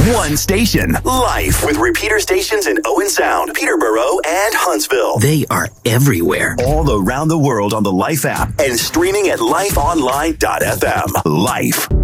One station, Life, with repeater stations in Owen Sound, Peterborough, and Huntsville. They are everywhere. All around the world on the Life app and streaming at lifeonline.fm. Life.